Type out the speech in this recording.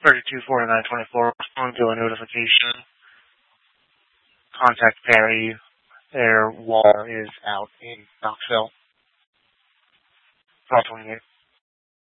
324924, respond to a notification. Contact Perry. Their wall is out in Knoxville. 1228.